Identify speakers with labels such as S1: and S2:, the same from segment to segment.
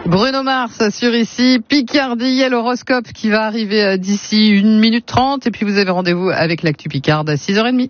S1: Bruno Mars sur ici, Picardie, il y a l'horoscope qui va arriver d'ici 1 minute 30 et puis vous avez rendez-vous avec l'actu Picard à 6h30.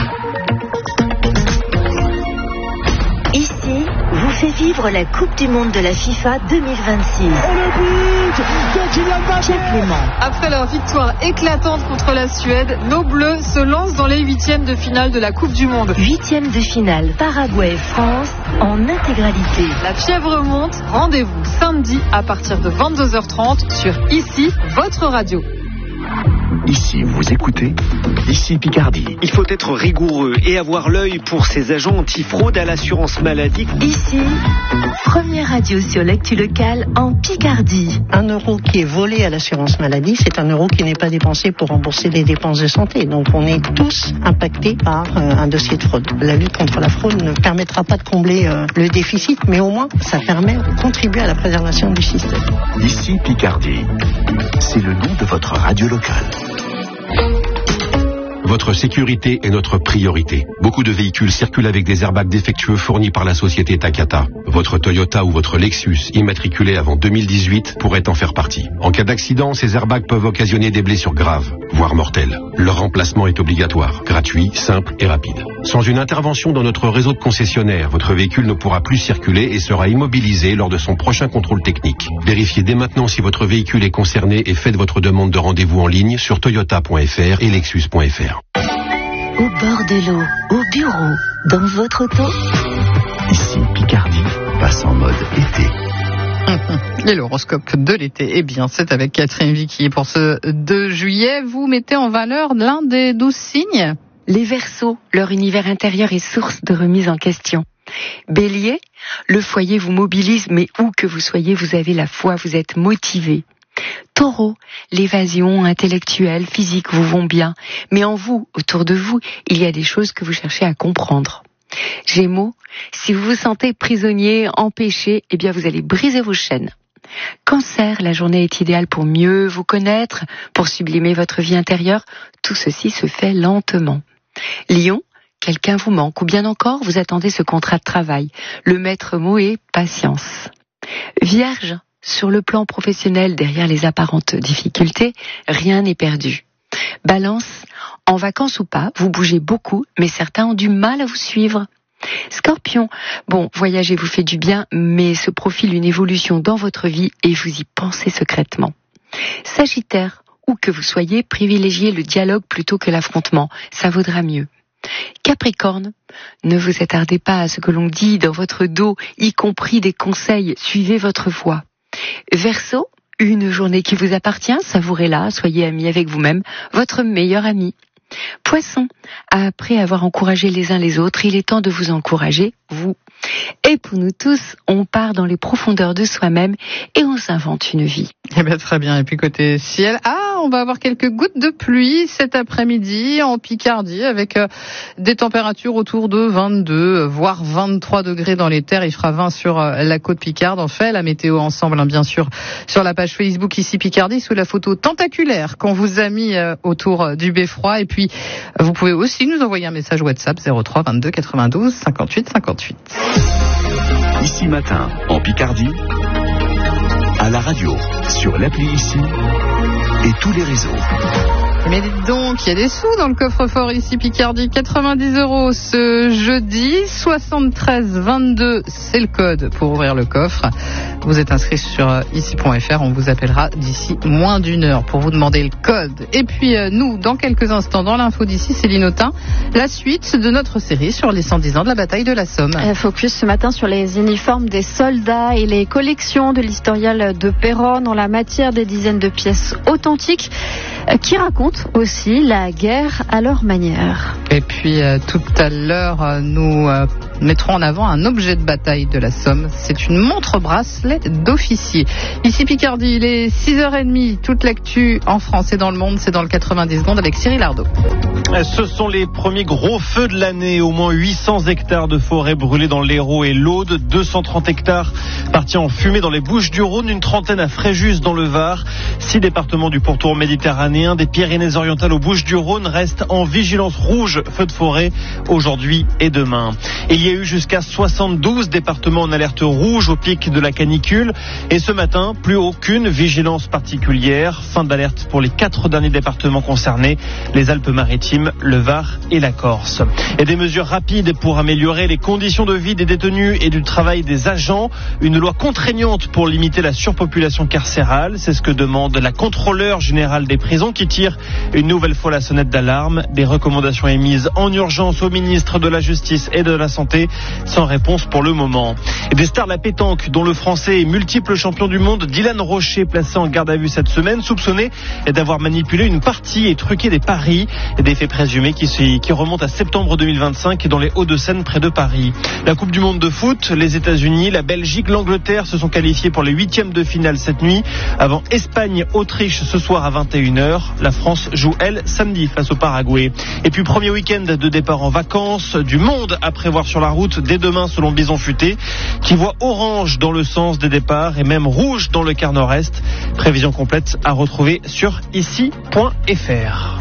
S2: Ici, vous fait vivre la Coupe du Monde de la FIFA 2026.
S3: Et le but de Kylian Mbappé.
S1: Après leur victoire éclatante contre la Suède, nos Bleus se lancent dans les 8e de finale de la Coupe du Monde.
S2: 8e de finale Paraguay-France en intégralité.
S1: La fièvre monte, rendez-vous samedi à partir de 22h30 sur Ici, votre radio.
S4: Ici, vous écoutez Ici Picardie.
S5: Il faut être rigoureux et avoir l'œil pour ces agents anti-fraude à l'assurance maladie.
S2: Ici, première radio sur l'actu locale en Picardie.
S6: 1 euro qui est volé à l'assurance maladie, c'est 1 euro qui n'est pas dépensé pour rembourser les dépenses de santé. Donc on est tous impactés par un dossier de fraude. La lutte contre la fraude ne permettra pas de combler le déficit, mais au moins ça permet de contribuer à la préservation du système.
S4: Ici Picardie. C'est le nom de votre radio locale.
S7: Votre sécurité est notre priorité. Beaucoup de véhicules circulent avec des airbags défectueux fournis par la société Takata. Votre Toyota ou votre Lexus, immatriculé avant 2018, pourrait en faire partie. En cas d'accident, ces airbags peuvent occasionner des blessures graves, voire mortelles. Leur remplacement est obligatoire, gratuit, simple et rapide. Sans une intervention dans notre réseau de concessionnaires, votre véhicule ne pourra plus circuler et sera immobilisé lors de son prochain contrôle technique. Vérifiez dès maintenant si votre véhicule est concerné et faites votre demande de rendez-vous en ligne sur toyota.fr et lexus.fr.
S2: Au bord de l'eau, au bureau, dans votre auto.
S4: Ici Picardie passe en mode été.
S1: Et l'horoscope de l'été, eh bien, c'est avec Catherine Vicky. Pour ce 2 juillet, vous mettez en valeur l'un des 12 signes.
S8: Les Verseaux, leur univers intérieur est source de remise en question. Bélier, le foyer vous mobilise, mais où que vous soyez, vous avez la foi, vous êtes motivé. Taureau, l'évasion intellectuelle, physique vous vont bien, mais en vous, autour de vous, il y a des choses que vous cherchez à comprendre. Gémeaux, si vous vous sentez prisonnier, empêché, eh bien vous allez briser vos chaînes. Cancer, la journée est idéale pour mieux vous connaître, pour sublimer votre vie intérieure. Tout ceci se fait lentement. Lion, quelqu'un vous manque, ou bien encore, vous attendez ce contrat de travail. Le maître mot est patience. Vierge, sur le plan professionnel, derrière les apparentes difficultés, rien n'est perdu. Balance, en vacances ou pas, vous bougez beaucoup, mais certains ont du mal à vous suivre. Scorpion, bon, voyager vous fait du bien, mais se profile une évolution dans votre vie et vous y pensez secrètement. Sagittaire, où que vous soyez, privilégiez le dialogue plutôt que l'affrontement, ça vaudra mieux. Capricorne, ne vous attardez pas à ce que l'on dit dans votre dos, y compris des conseils, suivez votre voix. Verseau, une journée qui vous appartient, savourez-la, soyez amis avec vous-même, votre meilleur ami. Poisson, après avoir encouragé les uns les autres, il est temps de vous encourager, vous. Et pour nous tous, on part dans les profondeurs de soi-même et on s'invente une vie.
S1: Eh bien, très bien. Et puis côté ciel, on va avoir quelques gouttes de pluie cet après-midi en Picardie avec des températures autour de 22, voire 23 degrés dans les terres. Il fera 20 sur la côte Picarde. On fait la météo ensemble, bien sûr, sur la page Facebook Ici Picardie sous la photo tentaculaire qu'on vous a mis autour du beffroi. Et puis, vous pouvez aussi nous envoyer un message WhatsApp 03 22 92 58 58.
S4: Ici matin, en Picardie, à la radio, sur l'appli Ici et tous les réseaux.
S1: Mais dites donc, il y a des sous dans le coffre-fort Ici Picardie. 90 € ce jeudi. 73 22, c'est le code pour ouvrir le coffre. Vous êtes inscrit sur ici.fr. On vous appellera d'ici moins d'1 heure pour vous demander le code. Et puis nous, dans quelques instants, dans l'info d'ici, Céline Autain, la suite de notre série sur les 110 ans de la bataille de la Somme.
S9: Focus ce matin sur les uniformes des soldats et les collections de l'historial de Péronne en la matière des dizaines de pièces authentiques qui racontent aussi la guerre à leur manière.
S1: Et puis tout à l'heure, nous mettrons en avant un objet de bataille de la Somme. C'est une montre bracelet d'officier. Ici Picardie, il est 6h30. Toute l'actu en France et dans le monde, c'est dans le 90 secondes avec Cyril Ardo.
S10: Ce sont les premiers gros feux de l'année. Au moins 800 hectares de forêt brûlés dans l'Hérault et l'Aude, 230 hectares partis en fumée dans les Bouches-du-Rhône, une trentaine à Fréjus dans le Var. 6 départements du pourtour méditerranéen, des Pyrénées-Orientales aux Bouches-du-Rhône restent en vigilance rouge feu de forêt aujourd'hui et demain. Et il y a eu jusqu'à 72 départements en alerte rouge au pic de la canicule. Et ce matin, plus aucune vigilance particulière. Fin d'alerte pour les 4 derniers départements concernés, les Alpes-Maritimes, le Var et la Corse. Et des mesures rapides pour améliorer les conditions de vie des détenus et du travail des agents. Une loi contraignante pour limiter la surpopulation carcérale. C'est ce que demande la contrôleure générale des prisons qui tire une nouvelle fois la sonnette d'alarme. Des recommandations émises en urgence au ministre de la Justice et de la Santé, sans réponse pour le moment. Et des stars de la pétanque, dont le français et multiple champion du monde Dylan Rocher, placé en garde à vue cette semaine, soupçonné d'avoir manipulé une partie et truqué des paris. Des faits présumés qui remontent à septembre 2025 dans les Hauts-de-Seine près de Paris. La Coupe du Monde de foot, les États-Unis, la Belgique, l'Angleterre se sont qualifiés pour les 8e de finale cette nuit, avant Espagne-Autriche ce soir à 21h. La France joue, elle, samedi face au Paraguay. Et puis premier week-end de départ en vacances, du monde à prévoir sur la route dès demain selon Bison Futé, qui voit orange dans le sens des départs et même rouge dans le quart nord-est. Prévision complète à retrouver sur ici.fr.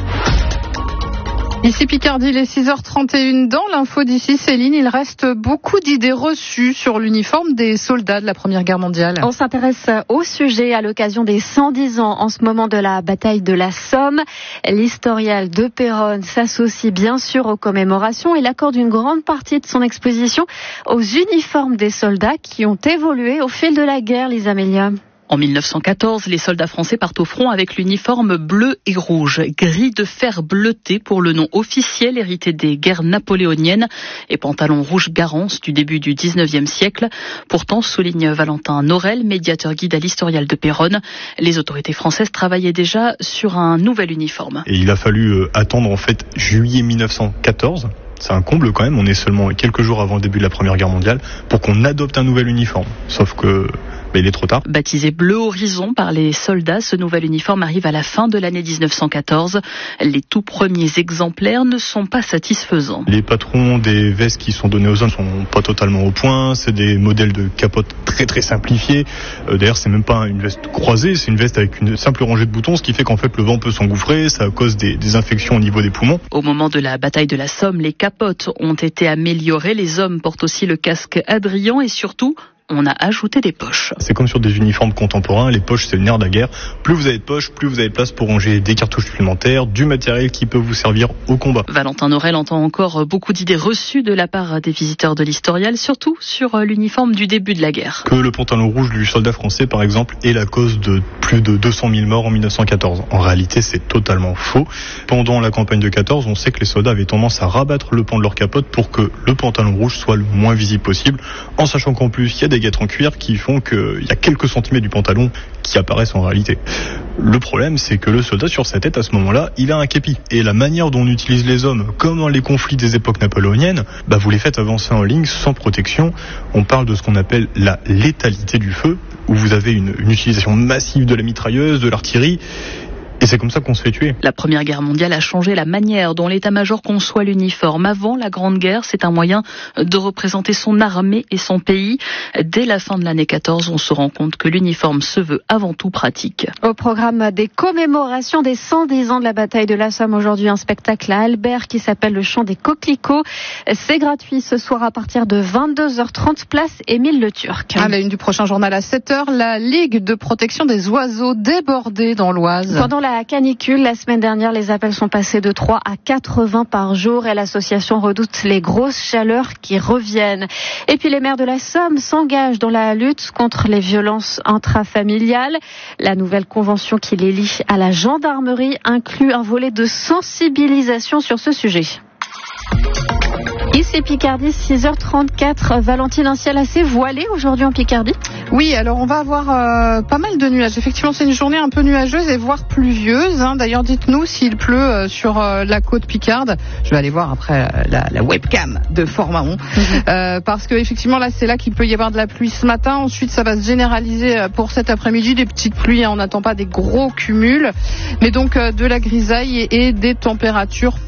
S1: Ici Picardie, il est 6h31 dans l'info d'ici. Céline, il reste beaucoup d'idées reçues sur l'uniforme des soldats de la Première Guerre mondiale.
S9: On s'intéresse au sujet à l'occasion des 110 ans en ce moment de la bataille de la Somme. L'historial de Péronne s'associe bien sûr aux commémorations. Il accorde une grande partie de son exposition aux uniformes des soldats qui ont évolué au fil de la guerre, Lisa Amélia.
S11: En 1914, les soldats français partent au front avec l'uniforme bleu et rouge, gris de fer bleuté pour le nom officiel hérité des guerres napoléoniennes et pantalon rouge garance du début du 19e siècle. Pourtant, souligne Valentin Norel, médiateur guide à l'historial de Péronne, les autorités françaises travaillaient déjà sur un nouvel uniforme.
S12: Et il a fallu attendre en fait juillet 1914. C'est un comble quand même, on est seulement quelques jours avant le début de la Première Guerre mondiale pour qu'on adopte un nouvel uniforme. Sauf que il est trop tard.
S11: Baptisé Bleu Horizon par les soldats, ce nouvel uniforme arrive à la fin de l'année 1914. Les tout premiers exemplaires ne sont pas satisfaisants.
S12: Les patrons des vestes qui sont donnés aux hommes sont pas totalement au point. C'est des modèles de capote très très simplifiés. D'ailleurs, c'est même pas une veste croisée, c'est une veste avec une simple rangée de boutons, ce qui fait qu'en fait le vent peut s'engouffrer, ça cause des infections au niveau des poumons.
S11: Au moment de la bataille de la Somme, les capotes ont été améliorées. Les hommes portent aussi le casque Adrian et surtout, on a ajouté des poches.
S12: C'est comme sur des uniformes contemporains, les poches c'est le nerf de la guerre. Plus vous avez de poches, plus vous avez de place pour ranger des cartouches supplémentaires, du matériel qui peut vous servir au combat.
S11: Valentin Norel entend encore beaucoup d'idées reçues de la part des visiteurs de l'historial, surtout sur l'uniforme du début de la guerre.
S12: Que le pantalon rouge du soldat français par exemple est la cause de plus de 200 000 morts en 1914. En réalité c'est totalement faux. Pendant la campagne de 14, on sait que les soldats avaient tendance à rabattre le pan de leur capote pour que le pantalon rouge soit le moins visible possible, en sachant qu'en plus il y a des guêtres en cuir qui font qu'il y a quelques centimètres du pantalon qui apparaissent en réalité. Le problème, c'est que le soldat sur sa tête, à ce moment-là, il a un képi. Et la manière dont on utilise les hommes, comme dans les conflits des époques napoléoniennes, vous les faites avancer en ligne sans protection. On parle de ce qu'on appelle la létalité du feu, où vous avez une utilisation massive de la mitrailleuse, de l'artillerie. Et c'est comme ça qu'on se fait tuer.
S11: La Première Guerre mondiale a changé la manière dont l'état-major conçoit l'uniforme. Avant la Grande Guerre, c'est un moyen de représenter son armée et son pays. Dès la fin de l'année 14, on se rend compte que l'uniforme se veut avant tout pratique.
S9: Au programme des commémorations des 110 ans de la bataille de la Somme, aujourd'hui un spectacle à Albert qui s'appelle le Chant des Coquelicots. C'est gratuit ce soir à partir de 22h30, place Émile Le Turc.
S1: À la une du prochain journal à 7h, la Ligue de protection des oiseaux débordée dans l'Oise.
S9: Pendant la canicule, la semaine dernière, les appels sont passés de 3 à 80 par jour et l'association redoute les grosses chaleurs qui reviennent. Et puis les maires de la Somme s'engagent dans la lutte contre les violences intrafamiliales. La nouvelle convention qui les lie à la gendarmerie inclut un volet de sensibilisation sur ce sujet. Ici Picardie, 6h34. Valentine, un ciel assez voilé aujourd'hui en Picardie.
S1: Oui, alors on va avoir pas mal de nuages. Effectivement, c'est une journée un peu nuageuse et voire pluvieuse. D'ailleurs, dites-nous s'il pleut sur la côte picarde. Je vais aller voir après la webcam de Fort Mahon. Parce que effectivement, là, c'est là qu'il peut y avoir de la pluie ce matin. Ensuite, ça va se généraliser pour cet après-midi. Des petites pluies, on n'attend pas des gros cumuls. Mais donc de la grisaille et des températures